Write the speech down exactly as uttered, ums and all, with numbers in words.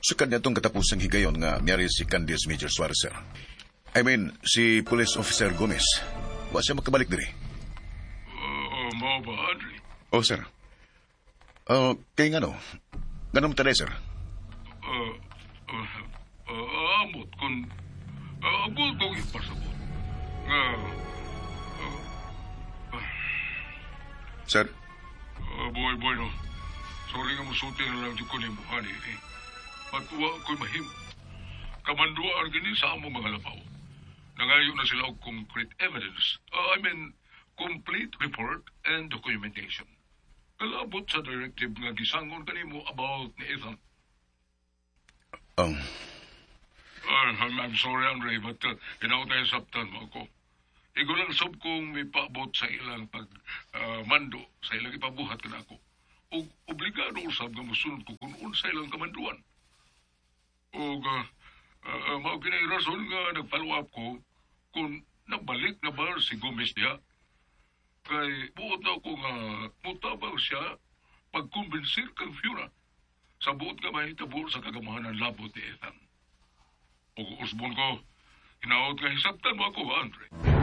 Sukad na itong katapusang higayon nga miyari si Candice Major Suarez, sir. I mean, si Police Officer Gomez. Wa siya makabalik diri. Uh, Mao ba, Andre? Oh, sir. Uh, kaya nga no, ganun mo tayo, sir. Uh, uh, uh, amot kung uh, agul kong ipasabot. Uh, uh, uh, Sir? uh, boy, boy, no. Sorry nga musuti na lang dyan ko ni Buhani. Eh. Matuwa ako'y mahim. Kamanduan gini sa among mga labaw. Nangayo na sila og concrete evidence. Uh, I mean, complete report and documentation. Kalabot sa directive nga gisangon kanimo about ni Ethan. Um... Uh, I'm, I'm sorry, Andre, but uh, inaw tayo sabtan mo ako. Igo lang sab kong may paabot sa ilang pag-mando uh, sa ilang ipabuhat ka na ako. O obligado usab nga musunod ko kung unsa ilang kamanduan. O uh, uh, mao kinay rason nga nag-follow up ko kung nabalik na ba si Gomez niya. Kay buot na ako nga mutabaw siya pagkumbinsir kang Fiona sa buot nga mahitabor sa kagamahan ng labot ni Ethan. O usbon ko, hinaot nga hisabtan mo ako, Andre.